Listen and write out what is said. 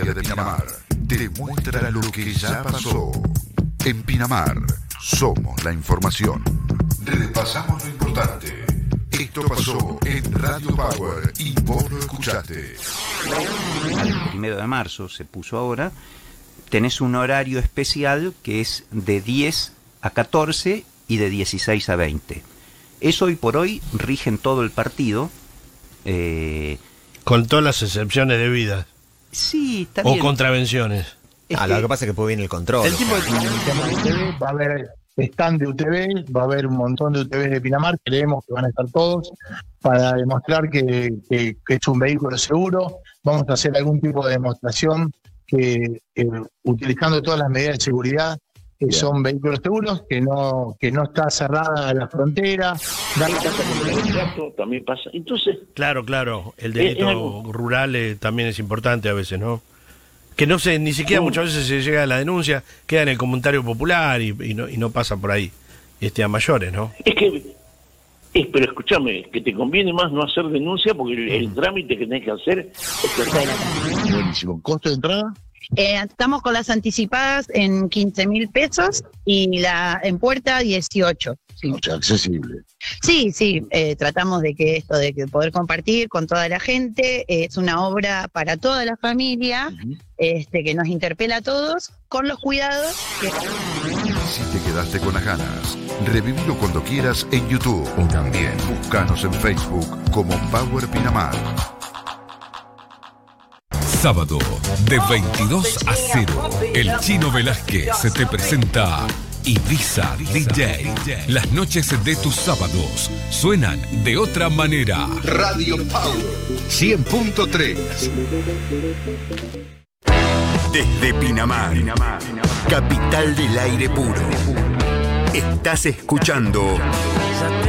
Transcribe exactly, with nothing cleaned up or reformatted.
de Pinamar te muestra lo que ya pasó. En Pinamar somos la información. Repasamos lo importante. Esto pasó en Radio Power y vos lo escuchaste. Al primero de marzo se puso ahora. Tenés un horario especial que es de diez a catorce y de dieciséis a veinte. Eso hoy por hoy rige en todo el partido. Eh, Con todas las excepciones debidas. Sí, también. O contravenciones. Es ah, que lo que pasa es que después viene el control. El tipo de U T V va a haber stand de U T V, va a haber un montón de U T Vs de Pinamar, creemos que van a estar todos, para demostrar que, que, que es un vehículo seguro. Vamos a hacer algún tipo de demostración que, que utilizando todas las medidas de seguridad, que Bien. son vehículos seguros, que no que no está cerrada la frontera. También pasa. Entonces, claro, claro, el delito eh, eh, rural eh, también es importante a veces, ¿no? Que no se, ni siquiera uh, muchas veces se llega a la denuncia, queda en el comentario popular y, y, no, y no pasa por ahí, este, a mayores, ¿no? Es que, es, pero escúchame, que te conviene más no hacer denuncia porque el, el trámite que tenés que hacer es que... Buenísimo. ¿Costo de entrada? Eh, estamos con las anticipadas en quince mil pesos y la en puerta dieciocho. Sí. O sea, accesible. Sí, sí, eh, tratamos de que esto, de que poder compartir con toda la gente, eh, es una obra para toda la familia, uh-huh. este, que nos interpela a todos, con los cuidados que... Si te quedaste con las ganas, revívelo cuando quieras en YouTube o también búscanos en Facebook como Power Pinamar. Sábado, de veintidós a cero, el Chino Velázquez se te presenta Ibiza D J. Las noches de tus sábados suenan de otra manera. Radio Power cien punto tres. Desde Pinamar, capital del aire puro. Estás escuchando